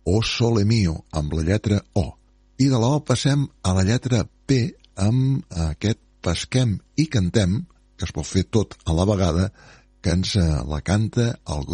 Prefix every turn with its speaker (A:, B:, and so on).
A: O Sole Mio, amb la lletra O. I de la O passem a la lletra P amb aquest Pesquem i cantem, que es pot fer tot a la vegada, que ens la canta el grup